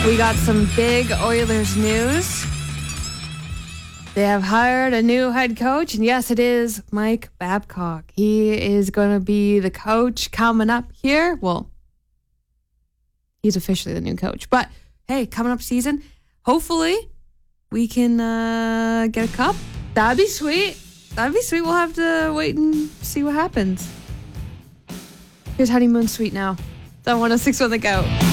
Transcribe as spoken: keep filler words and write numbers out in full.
We got some big Oilers news. They have hired a new head coach, and yes, it is Mike Babcock. He is going to be the coach coming up here. Well, he's officially the new coach. But hey, coming up season, hopefully we can uh, get a cup. That'd be sweet. That'd be sweet. We'll have to wait and see what happens. Here's Honeymoon Suite now. It's on one oh six on The Go.